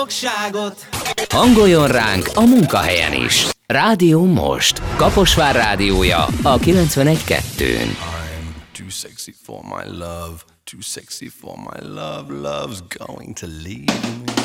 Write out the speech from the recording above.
boldogságot. Hangoljon ránk a munkahelyen is. Rádió Most. Kaposvár rádiója a 91.2-n. I'm too sexy for my love, too sexy for my love, love's going to leave me.